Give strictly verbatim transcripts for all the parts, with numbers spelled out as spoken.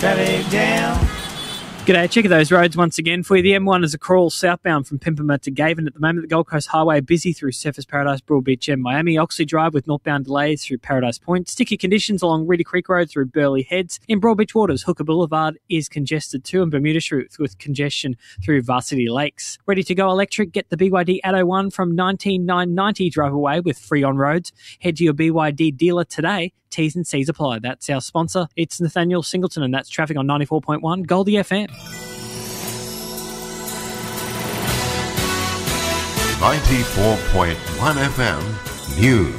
traffic jam. G'day, check those roads once again for you. The M one is a crawl southbound from Pimpama to Gavin at the moment. The Gold Coast Highway busy through Surfers Paradise, Broadbeach and Miami. Oxley Drive with northbound delays through Paradise Point. Sticky conditions along Reedy Creek Road through Burleigh Heads. In Broadbeach Waters, Hooker Boulevard is congested too, and Bermuda Street with congestion through Varsity Lakes. Ready to go electric? Get the B Y D Atto one from nineteen thousand nine hundred ninety dollars drive away with free on roads. Head to your B Y D dealer today. T's and C's apply. That's our sponsor. It's Nathaniel Singleton, and that's traffic on ninety-four point one Goldie F M. ninety-four point one F M News.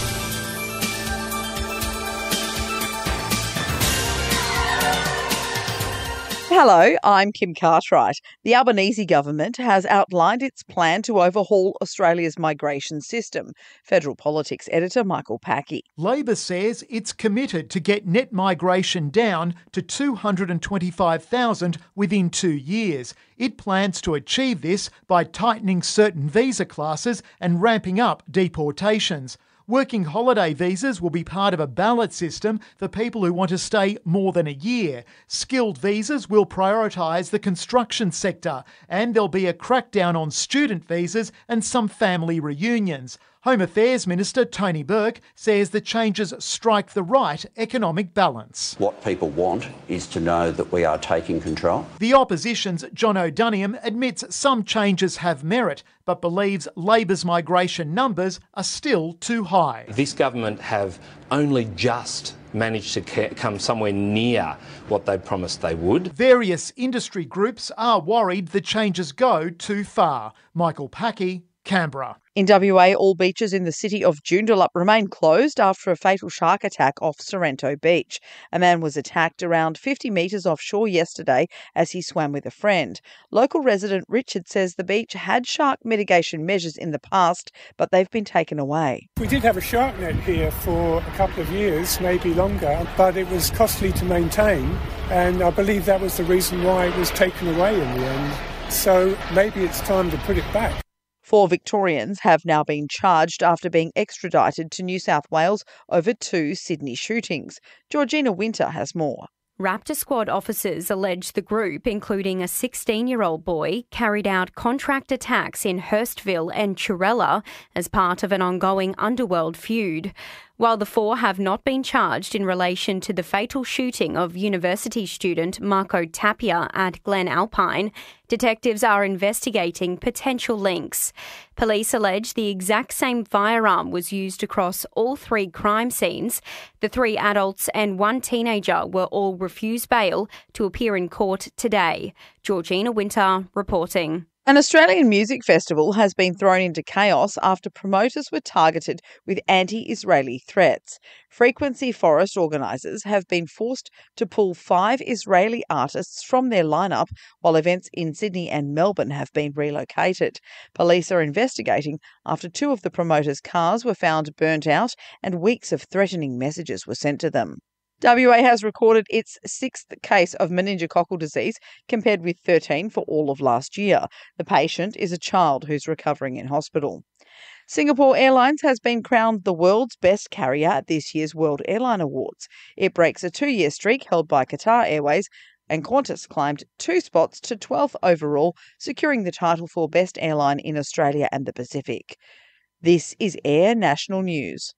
Hello, I'm Kim Cartwright. The Albanese government has outlined its plan to overhaul Australia's migration system. Federal Politics editor Michael Packey. Labor says it's committed to get net migration down to two hundred twenty-five thousand within two years. It plans to achieve this by tightening certain visa classes and ramping up deportations. Working holiday visas will be part of a ballot system for people who want to stay more than a year. Skilled visas will prioritise the construction sector, and there'll be a crackdown on student visas and some family reunions. Home Affairs Minister Tony Burke says the changes strike the right economic balance. What people want is to know that we are taking control. The opposition's John O'Doniam admits some changes have merit, but believes Labor's migration numbers are still too high. This government have only just managed to come somewhere near what they promised they would. Various industry groups are worried the changes go too far. Michael Packey, Canberra. In W A, all beaches in the city of Joondalup remain closed after a fatal shark attack off Sorrento Beach. A man was attacked around fifty metres offshore yesterday as he swam with a friend. Local resident Richard says the beach had shark mitigation measures in the past, but they've been taken away. We did have a shark net here for a couple of years, maybe longer, but it was costly to maintain, and I believe that was the reason why it was taken away in the end. So maybe it's time to put it back. Four Victorians have now been charged after being extradited to New South Wales over two Sydney shootings. Georgina Winter has more. Raptor Squad officers allege the group, including a sixteen-year-old boy, carried out contract attacks in Hurstville and Churella as part of an ongoing underworld feud. While the four have not been charged in relation to the fatal shooting of university student Marco Tapia at Glen Alpine, detectives are investigating potential links. Police allege the exact same firearm was used across all three crime scenes. The three adults and one teenager were all refused bail to appear in court today. Georgina Winter reporting. An Australian music festival has been thrown into chaos after promoters were targeted with anti-Israeli threats. Frequency Forest organisers have been forced to pull five Israeli artists from their lineup, while events in Sydney and Melbourne have been relocated. Police are investigating after two of the promoters' cars were found burnt out and weeks of threatening messages were sent to them. W A has recorded its sixth case of meningococcal disease, compared with thirteen for all of last year. The patient is a child who's recovering in hospital. Singapore Airlines has been crowned the world's best carrier at this year's World Airline Awards. It breaks a two-year streak held by Qatar Airways, and Qantas climbed two spots to twelfth overall, securing the title for Best Airline in Australia and the Pacific. This is Air National News.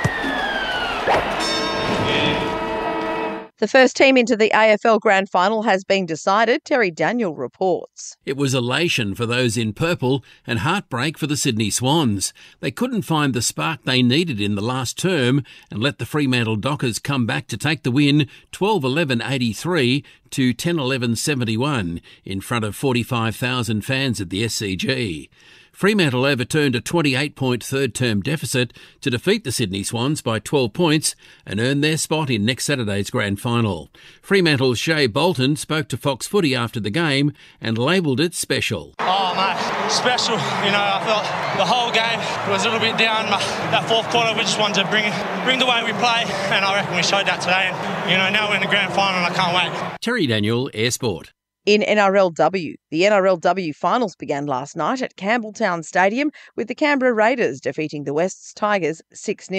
The first team into the A F L Grand Final has been decided. Terry Daniel reports. It was elation for those in purple and heartbreak for the Sydney Swans. They couldn't find the spark they needed in the last term and let the Fremantle Dockers come back to take the win twelve eleven eighty-three to ten eleven seventy-one in front of forty-five thousand fans at the S C G. Fremantle overturned a twenty-eight point third-term deficit to defeat the Sydney Swans by twelve points and earn their spot in next Saturday's grand final. Fremantle's Shea Bolton spoke to Fox Footy after the game and labelled it special. Oh, mate, special. You know, I felt the whole game was a little bit down. That fourth quarter, we just wanted to bring bring the way we play, and I reckon we showed that today. And, you know, now we're in the grand final, and I can't wait. Terry Daniel, Air Sport. In N R L W, the N R L W finals began last night at Campbelltown Stadium with the Canberra Raiders defeating the Wests Tigers six nil.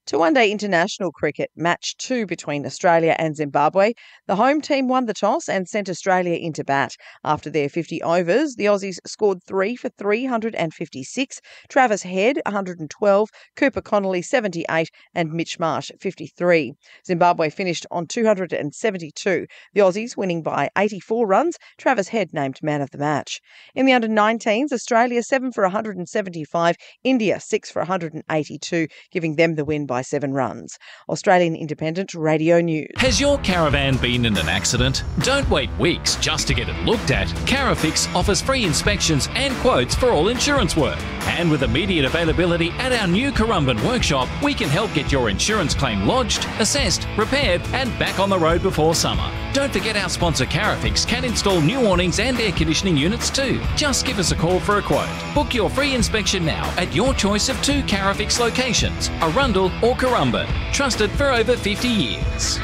To one-day international cricket, match two between Australia and Zimbabwe. The home team won the toss and sent Australia into bat. After their fifty overs, the Aussies scored three for three hundred fifty-six, Travis Head one hundred twelve, Cooper Connolly seventy-eight and Mitch Marsh fifty-three. Zimbabwe finished on two hundred seventy-two, the Aussies winning by eighty-four runs, Travis Head named man of the match. In the under nineteens, Australia seven for one hundred seventy-five, India six for one hundred eighty-two, giving them the win by by seven runs. Australian Independent Radio News. Has your caravan been in an accident? Don't wait weeks just to get it looked at. Carafix offers free inspections and quotes for all insurance work. And with immediate availability at our new Currumbin workshop, we can help get your insurance claim lodged, assessed, repaired and back on the road before summer. Don't forget our sponsor Carafix can install new awnings and air conditioning units too. Just give us a call for a quote. Book your free inspection now at your choice of two Carafix locations, Arundel or Currumbin. Trusted for over fifty years.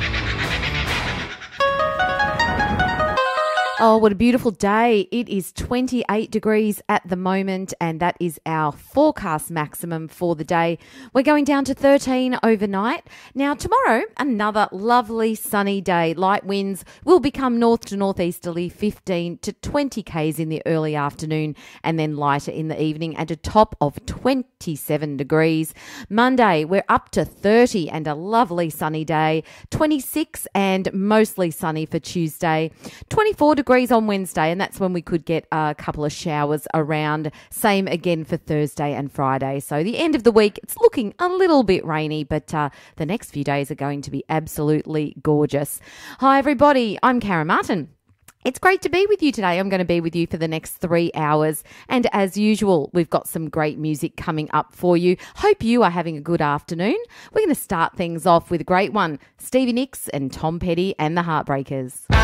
Oh, what a beautiful day. It is twenty-eight degrees at the moment, and that is our forecast maximum for the day. We're going down to thirteen overnight. Now, tomorrow, another lovely sunny day. Light winds will become north to northeasterly, fifteen to twenty kays in the early afternoon, and then lighter in the evening, and a top of twenty-seven degrees. Monday, we're up to thirty and a lovely sunny day. twenty-six and mostly sunny for Tuesday. twenty-four degrees on Wednesday, and that's when we could get a couple of showers around. Same again for Thursday and Friday. So the end of the week, it's looking a little bit rainy, but uh, the next few days are going to be absolutely gorgeous. Hi, everybody. I'm Karen Martin. It's great to be with you today. I'm going to be with you for the next three hours. And as usual, we've got some great music coming up for you. Hope you are having a good afternoon. We're going to start things off with a great one. Stevie Nicks and Tom Petty and the Heartbreakers.